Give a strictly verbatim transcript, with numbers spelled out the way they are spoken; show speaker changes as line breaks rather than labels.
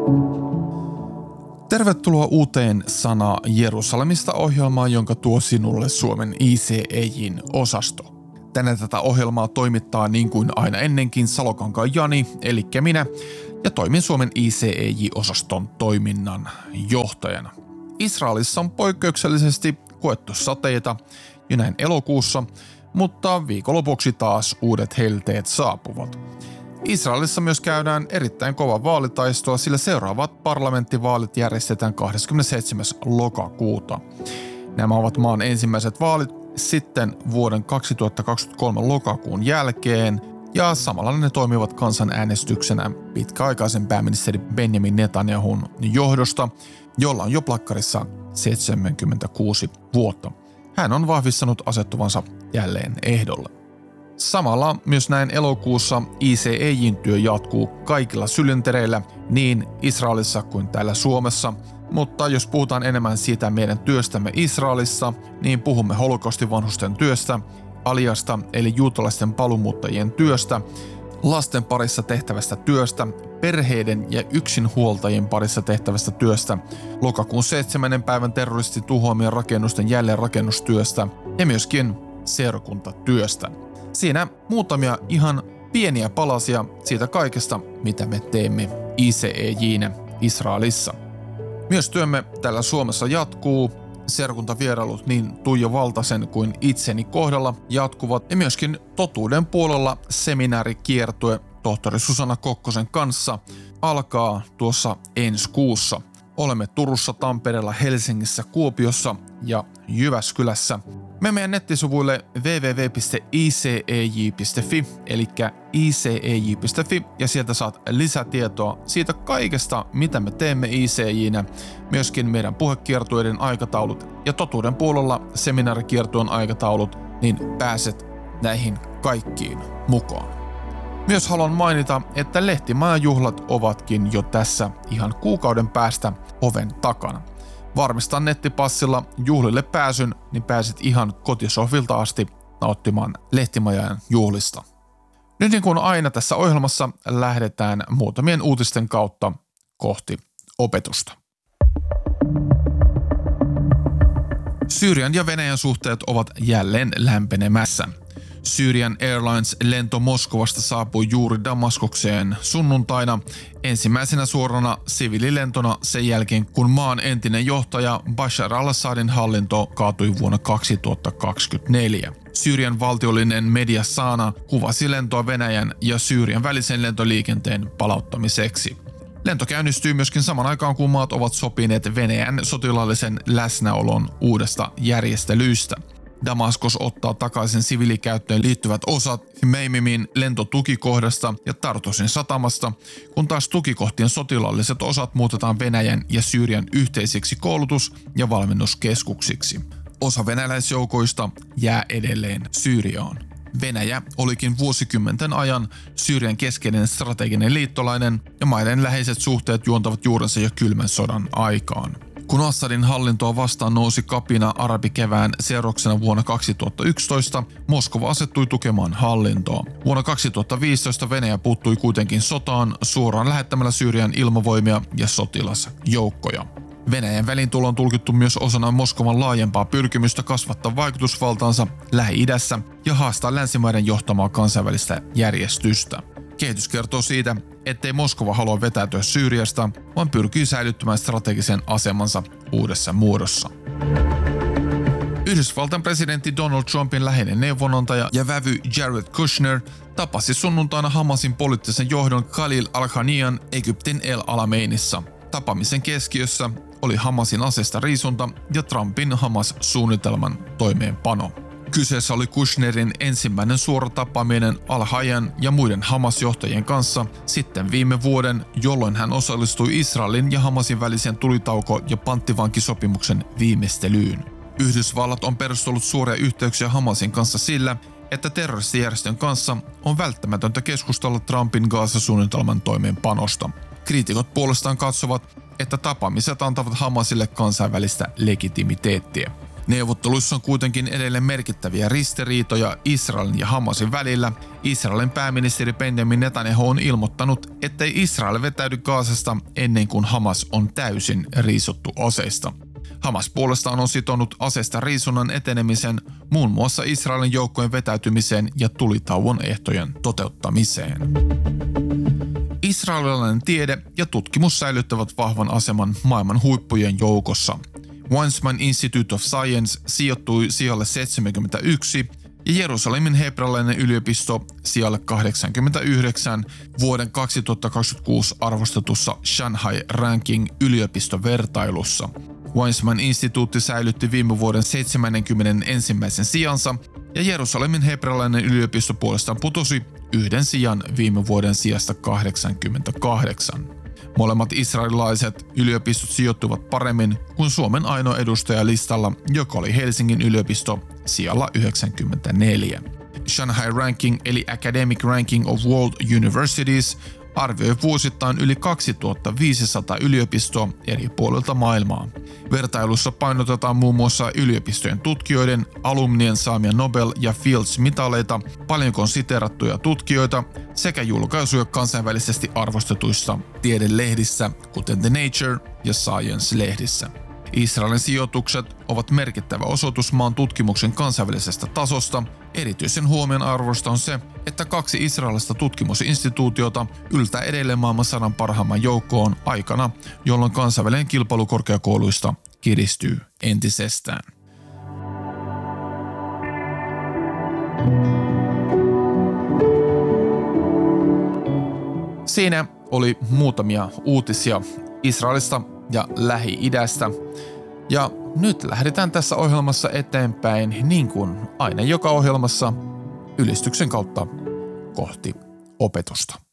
Tervetuloa uuteen Sana Jerusalemista -ohjelmaan, jonka tuo sinulle Suomen I C E J:n osasto. Tänään tätä ohjelmaa toimittaa niin kuin aina ennenkin Salokankaan Jani, eli minä, ja toimin Suomen I C E J-osaston toiminnan johtajana. Israelissa on poikkeuksellisesti koettu sateita jo näin elokuussa, mutta viikonlopuksi taas uudet helteet saapuvat. Israelissa myös käydään erittäin kova vaalitaistoa, sillä seuraavat parlamenttivaalit järjestetään kahdeskymmenesseitsemäs lokakuuta. Nämä ovat maan ensimmäiset vaalit sitten vuoden kaksituhattakaksikymmentäkolme lokakuun jälkeen, ja samalla ne toimivat kansanäänestyksenä pitkäaikaisen pääministeri Benjamin Netanyahun johdosta, jolla on jo plakkarissa seitsemänkymmentäkuusi vuotta. Hän on vahvistanut asettuvansa jälleen ehdolle. Samalla myös näin elokuussa I C E J:n työ jatkuu kaikilla sylintereillä niin Israelissa kuin täällä Suomessa, mutta jos puhutaan enemmän siitä meidän työstämme Israelissa, niin puhumme holokaustin vanhusten työstä, aliasta eli juutalaisten paluumuuttajien työstä, lasten parissa tehtävästä työstä, perheiden ja yksinhuoltajien parissa tehtävästä työstä, lokakuun seitsemännen päivän terroristin tuhoamien rakennusten jälleenrakennustyöstä ja myöskin seurakuntatyöstä. Siinä muutamia ihan pieniä palasia siitä kaikesta, mitä me teemme I C E J:nä Israelissa. Myös työmme täällä Suomessa jatkuu. Seurakuntavierailut niin Tuija Valtasen kuin itseni kohdalla jatkuvat, ja myöskin totuuden puolella seminaarikiertue tohtori Susanna Kokkosen kanssa alkaa tuossa ensi kuussa. Olemme Turussa, Tampereella, Helsingissä, Kuopiossa ja Jyväskylässä. Me meidän nettisivuille double-u double-u double-u piste i c e j piste f i eli i c e j piste f i ja sieltä saat lisätietoa siitä kaikesta, mitä me teemme I C E J:nä, myöskin meidän puhekiertueiden aikataulut ja totuuden puolella seminaarikiertueen aikataulut, niin pääset näihin kaikkiin mukaan. Myös haluan mainita, että Lehtimajan-juhlat ovatkin jo tässä ihan kuukauden päästä oven takana. Varmista nettipassilla juhlille pääsyn, niin pääset ihan kotisohvilta asti nauttimaan Lehtimajan juhlista. Nyt niin kuin aina tässä ohjelmassa lähdetään muutamien uutisten kautta kohti opetusta. Syyrian ja Venäjän suhteet ovat jälleen lämpenemässä. Syrian Airlines-lento Moskovasta saapui juuri Damaskokseen sunnuntaina ensimmäisenä suorana siviililentona sen jälkeen, kun maan entinen johtaja Bashar al-Assadin hallinto kaatui vuonna kaksituhattakaksikymmentäneljä. Syyrian valtiollinen media Sana kuvasi lentoa Venäjän ja Syyrian välisen lentoliikenteen palauttamiseksi. Lento käynnistyy myöskin saman aikaan, kun maat ovat sopineet Venäjän sotilaallisen läsnäolon uudesta järjestelyistä. Damaskos ottaa takaisin siviilikäyttöön liittyvät osat Hmeimin lentotukikohdasta ja Tartusin satamasta, kun taas tukikohtien sotilaalliset osat muutetaan Venäjän ja Syyrian yhteisiksi koulutus- ja valmennuskeskuksiksi. Osa venäläisjoukoista jää edelleen Syyriaan. Venäjä olikin vuosikymmenten ajan Syyrian keskeinen strateginen liittolainen, ja maiden läheiset suhteet juontavat juurensa jo kylmän sodan aikaan. Kun Assadin hallintoa vastaan nousi kapina arabikevään seurauksena vuonna kaksituhattayksitoista, Moskova asettui tukemaan hallintoa. Vuonna kaksituhattaviisitoista Venäjä puuttui kuitenkin sotaan suoraan lähettämällä Syyrian ilmavoimia ja sotilasjoukkoja. Venäjän väliintulo on tulkittu myös osana Moskovan laajempaa pyrkimystä kasvattaa vaikutusvaltaansa Lähi-idässä ja haastaa länsimaiden johtamaa kansainvälistä järjestystä. Kehitys kertoo siitä, ettei Moskova halua vetäytyä Syyriasta, vaan pyrkii säilyttämään strategisen asemansa uudessa muodossa. Yhdysvaltain presidentti Donald Trumpin läheinen neuvonantaja ja vävy Jared Kushner tapasi sunnuntaina Hamasin poliittisen johdon Khalil al-Hanian Egyptin El Alameinissa. Tapaamisen keskiössä oli Hamasin aseista riisunta ja Trumpin Hamas-suunnitelman toimeenpano. Kyseessä oli Kushnerin ensimmäinen suora tapaaminen al-Hayan ja muiden Hamas-johtajien kanssa sitten viime vuoden, jolloin hän osallistui Israelin ja Hamasin välisen tulitauko- ja panttivankisopimuksen viimeistelyyn. Yhdysvallat on perustellut suoria yhteyksiä Hamasin kanssa sillä, että terroristijärjestön kanssa on välttämätöntä keskustella Trumpin Gaza-suunnitelman toimeenpanosta. Kriitikot puolestaan katsovat, että tapaamiset antavat Hamasille kansainvälistä legitimiteettiä. Neuvotteluissa on kuitenkin edelleen merkittäviä ristiriitoja Israelin ja Hamasin välillä. Israelin pääministeri Benjamin Netanyahu on ilmoittanut, ettei Israel vetäydy Gazasta ennen kuin Hamas on täysin riisuttu aseista. Hamas puolestaan on sitonut aseista riisunnan etenemisen muun muassa Israelin joukkojen vetäytymiseen ja tulitauon ehtojen toteuttamiseen. Israelilainen tiede ja tutkimus säilyttävät vahvan aseman maailman huippujen joukossa. Weizmann Institute of Science sijoittui sijalle seitsemänkymmentäyksi ja Jerusalemin hebrealainen yliopisto sijalle kahdeksankymmentäyhdeksän vuoden kaksituhattakaksikymmentäkuusi arvostetussa Shanghai Ranking yliopistovertailussa. Weizmann instituutti säilytti viime vuoden seitsemänkymmentäensimmäisen sijansa ja Jerusalemin hebrealainen yliopisto puolestaan putosi yhden sijan viime vuoden sijasta kahdeksankymmentäkahdeksan. Molemmat israelilaiset yliopistot sijoittuvat paremmin kuin Suomen ainoa edustaja listalla, joka oli Helsingin yliopisto sijalla yhdeksänkymmentäneljä. Shanghai Ranking eli Academic Ranking of World Universities arvioi vuosittain yli kaksituhattaviisisataa yliopistoa eri puolilta maailmaa. Vertailussa painotetaan muun muassa yliopistojen tutkijoiden, alumnien saamia Nobel- ja Fields-mitaleita, paljonko siteerattuja tutkijoita sekä julkaisuja kansainvälisesti arvostetuissa tiedelehdissä, kuten The Nature ja Science-lehdissä. Israelin sijoitukset ovat merkittävä osoitus maan tutkimuksen kansainvälisestä tasosta. Erityisen huomion arvosta on se, että kaksi israelista tutkimusinstituutiota yltää edelleen maailman sadan parhaimman joukkoon aikana, jolloin kansainvälinen kilpailu korkeakouluista kiristyy entisestään. Siinä oli muutamia uutisia Israelista ja Lähi-idästä. Ja nyt lähdetään tässä ohjelmassa eteenpäin, niin kuin aina joka ohjelmassa, ylistyksen kautta kohti opetusta.